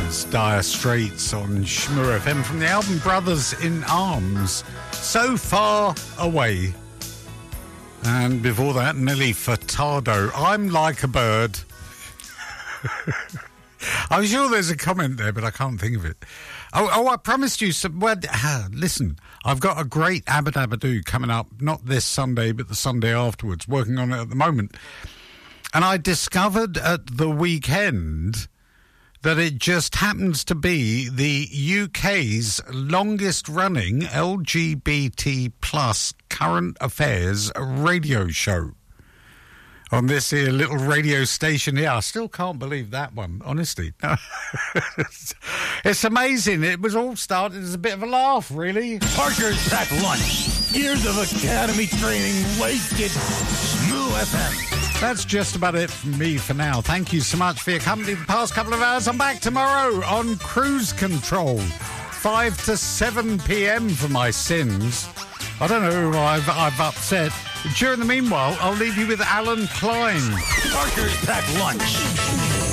It's Dire Straits on Shmur FM from the album Brothers in Arms, So Far Away. And before that, Nelly Furtado, I'm Like a Bird. I'm sure there's a comment there, but I can't think of it. Oh, I promised you some... Well, listen, I've got a great Abba Dabba Doo coming up, not this Sunday, but the Sunday afterwards, working on it at the moment. And I discovered at the weekend that it just happens to be the UK's longest-running LGBT plus current affairs radio show on this here little radio station here. I still can't believe that one, honestly. It's amazing. It was all started as a bit of a laugh, really. Parker's Packed Lunch. Years of academy training wasted. Shmoo FM. That's just about it from me for now. Thank you so much for your company the past couple of hours. I'm back tomorrow on Cruise Control, 5 to 7 p.m. for my sins. I don't know who I've upset. During the meanwhile, I'll leave you with Alan Klein. Parker's Packed Lunch.